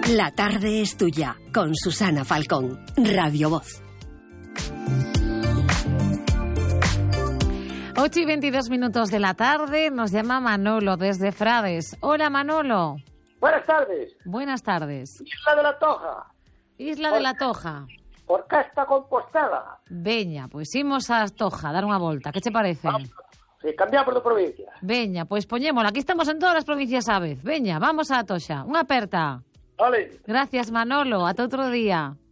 La tarde es tuya, con Susana Falcón, Radio Voz. 8:22 de la tarde, nos llama Manolo desde Frades. Hola, Manolo. Buenas tardes. Buenas tardes. Isla de la Toja. Isla de la Toja. Por cá está Compostela. Veña, pois imos a Toja, dar unha volta. Que che parece? Sí, cambiamos de provincia. Veña, pois poñémola. Aquí estamos en todas as provincias a vez. Veña, vamos a Toxa. Unha aperta. Vale. Gracias, Manolo. Ata outro día.